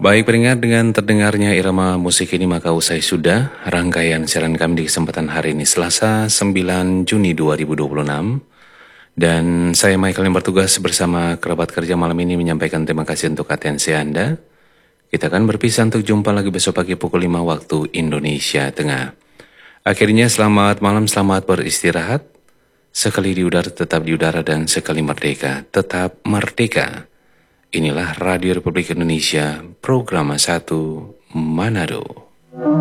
Baik, peringat dengan terdengarnya irama musik ini maka usai sudah rangkaian siaran kami di kesempatan hari ini Selasa 9 Juni 2026. Dan saya Michael yang bertugas bersama kerabat kerja malam ini menyampaikan terima kasih untuk atensi Anda. Kita akan berpisah untuk jumpa lagi besok pagi pukul 5 waktu Indonesia Tengah. Akhirnya selamat malam, selamat beristirahat. Sekali di udara tetap di udara dan sekali merdeka tetap merdeka. Inilah Radio Republik Indonesia, Program 1 Manado.